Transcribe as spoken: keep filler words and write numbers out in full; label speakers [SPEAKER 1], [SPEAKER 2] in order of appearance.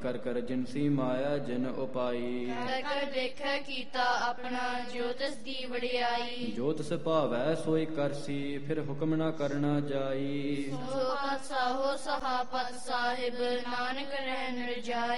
[SPEAKER 1] ਕਰ ਕਰ ਜਿਨਸੀ ਮਾਇਆ ਜਿਨ ਉਪਾਈ।
[SPEAKER 2] ਕਰ ਕਰ ਦੇਖੈ ਕੀਤਾ ਆਪਣਾ ਜੋ ਤਿਸ ਦੀ ਵਡਿਆਈ।
[SPEAKER 1] ਜੋ ਤਿਸ ਭਾਵੈ ਸੋਈ ਕਰਸੀ ਫਿਰ ਹੁਕਮ ਨਾ ਕਰਨਾ ਜਾਈ।
[SPEAKER 2] ਸੋ ਪਤ ਸਾਹੋ ਸਹਾ ਪਤ ਸਾਹਿਬ ਨਾਨਕ ਰਹਿਣ ਰਜਾਈ।